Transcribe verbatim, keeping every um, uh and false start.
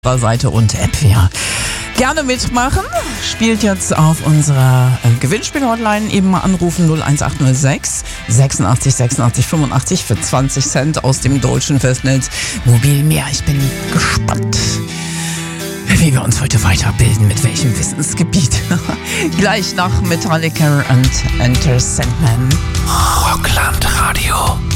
Seite und App, ja. Gerne mitmachen. Spielt jetzt auf unserer äh, Gewinnspiel-Hotline. Eben mal anrufen null eins acht null sechs sechsundachtzig sechsundachtzig fünfundachtzig für zwanzig Cent aus dem deutschen Festnetz mobil mehr. Ich bin gespannt, wie wir uns heute weiterbilden, mit welchem Wissensgebiet. Gleich nach Metallica und Enter Sandman. Rockland Radio.